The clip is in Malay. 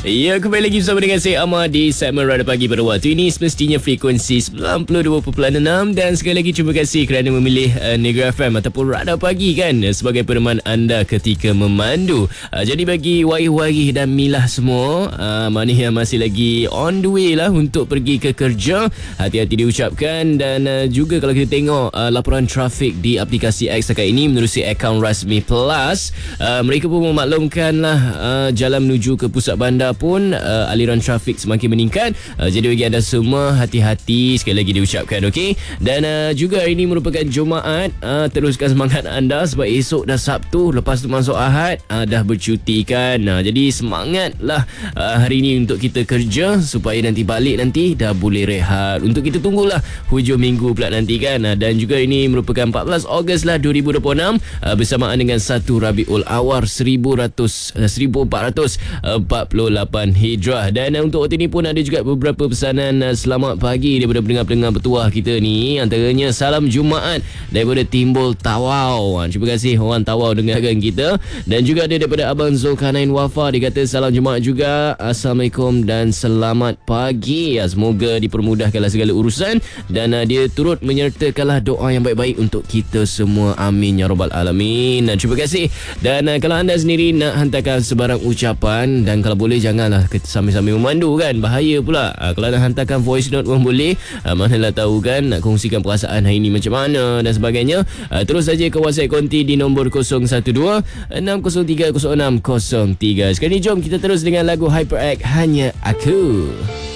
Ya, kembali lagi bersama dengan saya Amar di segmen Radar Pagi pada waktu ini. Semestinya frekuensi 92.6. Dan sekali lagi terima kasih kerana memilih Negeri FM ataupun Radar Pagi kan sebagai peneman anda ketika memandu. Jadi bagi Waih-Waih dan Milah semua, mana yang masih lagi on the way lah untuk pergi ke kerja, hati-hati diucapkan. Dan juga kalau kita tengok laporan trafik di aplikasi X setakat ini menerusi akaun rasmi Plus, mereka pun memaklumkan lah jalan menuju ke pusat bandar pun aliran trafik semakin meningkat. Jadi bagi anda semua, hati-hati sekali lagi diucapkan, okey. Dan juga hari ini merupakan Jumaat. Teruskan semangat anda sebab esok dah Sabtu, lepas tu masuk Ahad, dah bercuti kan. Jadi semangatlah hari ini untuk kita kerja supaya nanti balik nanti dah boleh rehat. Untuk kita tunggulah hujung minggu pula nanti kan. Dan juga ini merupakan 14 Ogos lah 2026 bersamaan dengan 1 Rabiul Awal 1448 Hijrah. Dan untuk waktu ini pun ada juga beberapa pesanan selamat pagi daripada pendengar-pendengar bertuah kita ni. Antaranya salam Jumaat daripada Timbul Tawau. Terima kasih orang Tawau dengarkan kita. Dan juga ada daripada Abang Zulkarnain Wafa, dia kata salam Jumaat juga, Assalamualaikum dan selamat pagi. Semoga dipermudahkanlah segala urusan dan dia turut menyertakanlah doa yang baik-baik untuk kita semua. Amin ya rabbal alamin. Terima kasih. Dan kalau anda sendiri nak hantarkan sebarang ucapan, dan kalau boleh janganlah sambil-sambil memandu kan, bahaya pula. Kalau nak hantarkan voice note pun boleh, manalah tahu kan nak kongsikan perasaan hari ini macam mana dan sebagainya. Terus saja ke WhatsApp konti di nombor 012-603-0603. Sekarang ni jom kita terus dengan lagu HyperX, Hanya Aku.